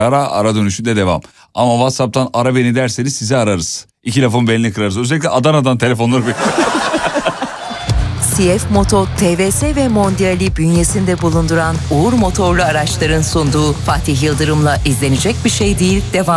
Ara dönüşü de devam. Ama WhatsApp'tan ara beni derseniz sizi ararız. 2 lafın belini kırarız. Özellikle Adana'dan telefonları CF Moto, TVS ve Mondial'i bünyesinde bulunduran Uğur Motorlu Araçların sunduğu Fatih Yıldırım'la izlenecek bir şey değil devam.